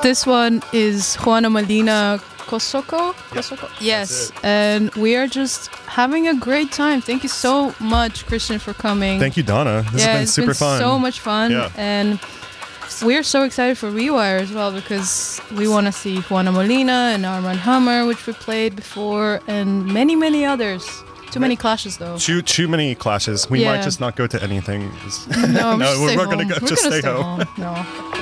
This one is Juana Molina Kosoko. Kosoko? Yes. And we are just having a great time. Thank you so much, Christian, for coming. Thank you, Donna. This has been super fun. So much fun. Yeah. And we're so excited for Rewire as well because we want to see Juana Molina and Armand Hammer, which we played before, and many, many others. Too many clashes, though. Too many clashes. We might just not go to anything. No, we're going to We're just gonna stay home. No.